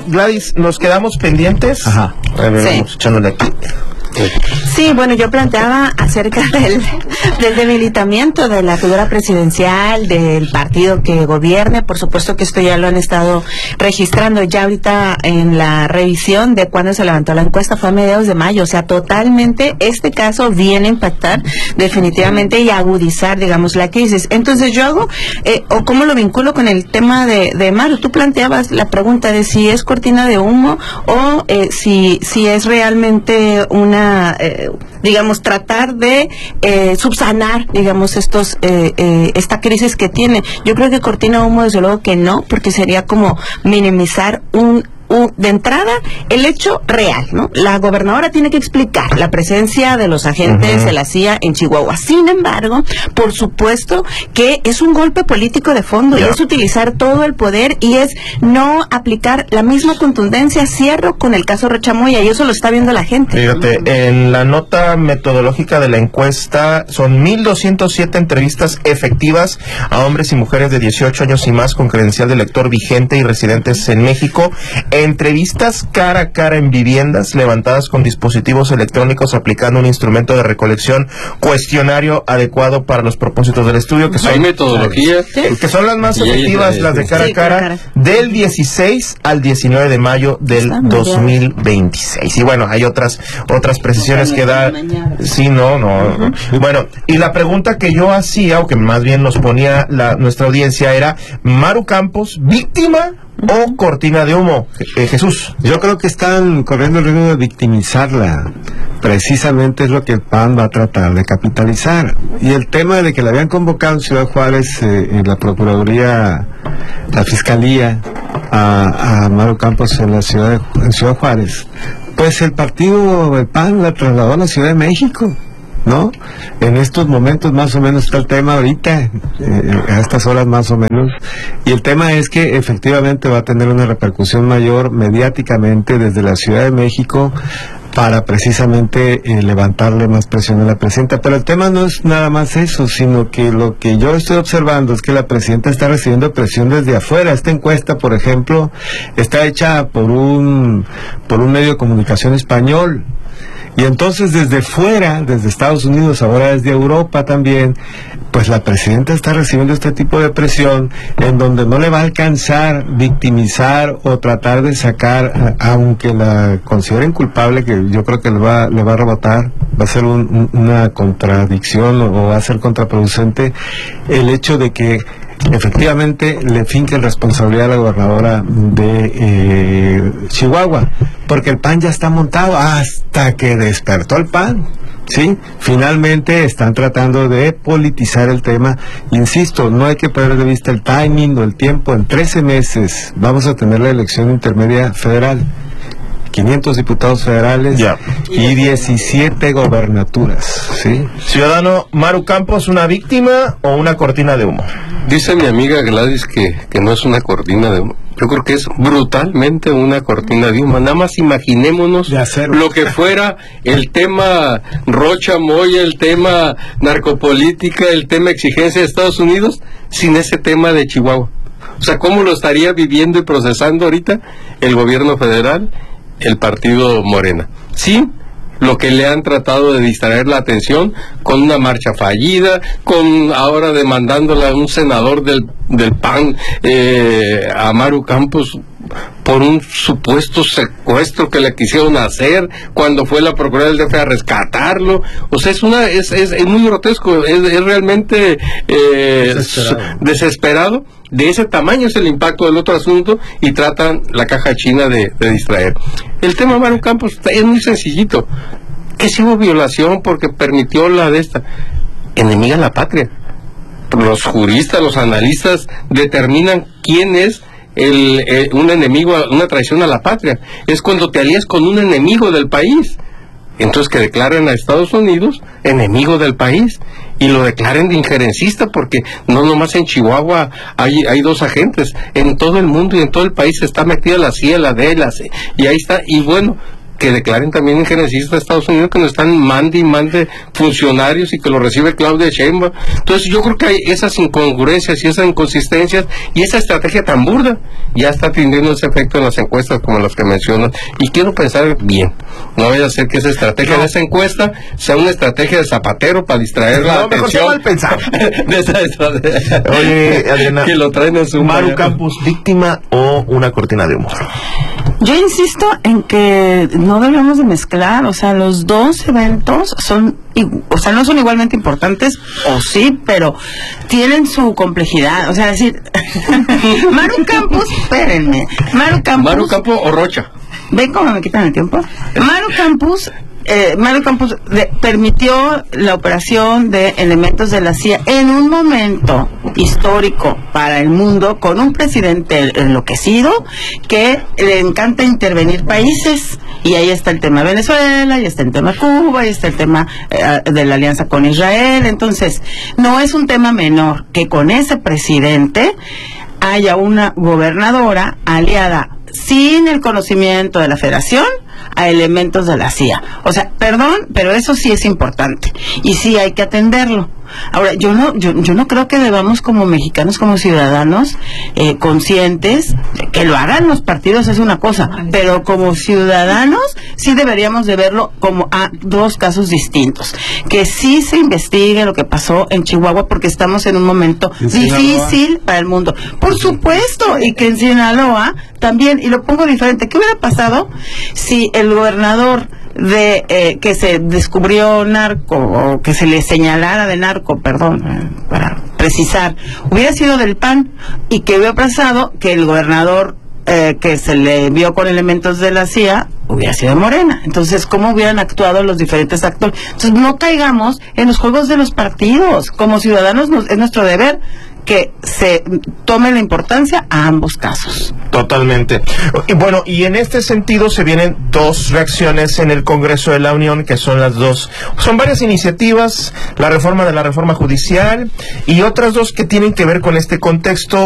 Gladys, nos quedamos pendientes. Ajá. A ver, vamos echándole aquí. Sí, bueno, yo planteaba acerca del debilitamiento de la figura presidencial, del partido que gobierne. Por supuesto que esto ya lo han estado registrando ya ahorita en la revisión de cuando se levantó la encuesta, fue a mediados de mayo. O sea, totalmente este caso viene a impactar definitivamente y agudizar, digamos, la crisis. Entonces yo hago, o cómo lo vinculo con el tema de Maru. Tú planteabas la pregunta de si es cortina de humo o si es realmente una digamos, tratar de subsanar, digamos, esta crisis que tiene. Yo creo que cortina de humo, desde luego que no, porque sería como minimizar de entrada el hecho real, ¿no? La gobernadora tiene que explicar la presencia de los agentes de la CIA en Chihuahua. Sin embargo, por supuesto que es un golpe político de fondo y es utilizar todo el poder y es no aplicar la misma contundencia. Cierro con el caso Rochamoya y eso lo está viendo la gente. Fíjate, en la nota metodológica de la encuesta son 1,207 entrevistas efectivas a hombres y mujeres de 18 años y más con credencial de elector vigente y residentes en México. Entrevistas cara a cara en viviendas levantadas con dispositivos electrónicos aplicando un instrumento de recolección cuestionario adecuado para los propósitos del estudio, que son metodología, que son las más efectivas, las de cara a cara, del 16 al 19 de mayo del 2026. Y bueno, hay otras precisiones que dar. Sí, no. Bueno, y la pregunta que yo hacía, o que más bien nos ponía nuestra audiencia, era: ¿Maru Campos víctima o cortina de humo? Jesús. Yo creo que están corriendo el riesgo de victimizarla. Precisamente es lo que el PAN va a tratar de capitalizar. Y el tema de que la habían convocado en Ciudad Juárez, en la Procuraduría, la Fiscalía, a Maru Campos en Ciudad Juárez, pues el partido, el PAN, la trasladó a la Ciudad de México, ¿no? En estos momentos más o menos está el tema ahorita, a estas horas más o menos, y el tema es que efectivamente va a tener una repercusión mayor mediáticamente desde la Ciudad de México para precisamente levantarle más presión a la presidenta. Pero el tema no es nada más eso, sino que lo que yo estoy observando es que la presidenta está recibiendo presión desde afuera. Esta encuesta, por ejemplo, está hecha por un medio de comunicación español. Y entonces desde fuera, desde Estados Unidos, ahora desde Europa también, pues la presidenta está recibiendo este tipo de presión en donde no le va a alcanzar victimizar o tratar de sacar, aunque la consideren culpable, que yo creo que le va a rebotar, va a ser una contradicción o va a ser contraproducente el hecho de que efectivamente le finquen responsabilidad a la gobernadora de Chihuahua, porque el PAN ya está montado hasta que despertó el PAN. Sí, finalmente están tratando de politizar el tema. Insisto, no hay que perder de vista el timing o el tiempo. En 13 meses vamos a tener la elección intermedia federal, 500 diputados federales y 17 gobernaturas, ¿sí? Ciudadano, ¿Maru Campos una víctima o una cortina de humo? Dice mi amiga Gladys que no es una cortina de humo. Yo creo que es brutalmente una cortina de humo. Nada más imaginémonos lo que fuera el tema Rocha Moya, el tema narcopolítica, el tema exigencia de Estados Unidos, sin ese tema de Chihuahua. O sea, ¿cómo lo estaría viviendo y procesando ahorita el gobierno federal, el partido Morena? Sí, lo que le han tratado de distraer la atención con una marcha fallida, con ahora demandándole a un senador del PAN, a Maru Campos, por un supuesto secuestro que le quisieron hacer cuando fue la Procuraduría del DF a rescatarlo. O sea, es muy grotesco, es realmente desesperado. De ese tamaño es el impacto del otro asunto y tratan la caja china de distraer. El tema Maru Campos es muy sencillito. Que si hubo violación porque permitió la de esta. Enemiga a la patria. Los juristas, los analistas determinan quién es un enemigo, una traición a la patria. Es cuando te alías con un enemigo del país. Entonces que declaren a Estados Unidos enemigo del país y lo declaren de injerencista, porque no nomás en Chihuahua hay dos agentes, en todo el mundo y en todo el país está metida la CIA, la DEA, y ahí está. Y bueno, que declaren también en Génesis de Estados Unidos que nos están mande y mande funcionarios y que lo recibe Claudia Sheinbaum. Entonces yo creo que hay esas incongruencias y esas inconsistencias y esa estrategia tan burda ya está teniendo ese efecto en las encuestas como las que mencionas. Y quiero pensar bien, no vaya a ser que esa estrategia de esa encuesta sea una estrategia de Zapatero para distraer la atención de esa estrategia. Oye, Adriana, que lo traen en su Maru Campos, ¿víctima o una cortina de humo? Yo insisto en que no debemos de mezclar, o sea, los dos eventos son, o sea, no son igualmente importantes, o sí, pero tienen su complejidad, o sea, decir, Maru Campos, espérenme, Maru Campos o Rocha. ¿Ven cómo me quitan el tiempo? Maru Campos permitió la operación de elementos de la CIA en un momento histórico para el mundo, con un presidente enloquecido que le encanta intervenir países, y ahí está el tema de Venezuela, y está el tema de Cuba, y está el tema de la alianza con Israel. Entonces no es un tema menor que con ese presidente haya una gobernadora aliada sin el conocimiento de la Federación a elementos de la CIA. O sea, perdón, pero eso sí es importante y sí hay que atenderlo. Ahora, yo no creo que debamos, como mexicanos, como ciudadanos conscientes, que lo hagan los partidos es una cosa, pero como ciudadanos sí deberíamos de verlo como a dos casos distintos. Que sí se investigue lo que pasó en Chihuahua, porque estamos en un momento difícil para el mundo. Por supuesto, y que en Sinaloa también, y lo pongo diferente, ¿qué hubiera pasado si el gobernador de que se descubrió narco, o que se le señalara de narco, para precisar, hubiera sido del PAN, y que hubiera pasado que el gobernador que se le vio con elementos de la CIA hubiera sido de Morena? Entonces, ¿cómo hubieran actuado los diferentes actores? Entonces, no caigamos en los juegos de los partidos. Como ciudadanos es nuestro deber que se tome la importancia a ambos casos. Totalmente. Y bueno, y en este sentido se vienen dos reacciones en el Congreso de la Unión, que son las dos, son varias iniciativas, la reforma de la reforma judicial y otras dos que tienen que ver con este contexto.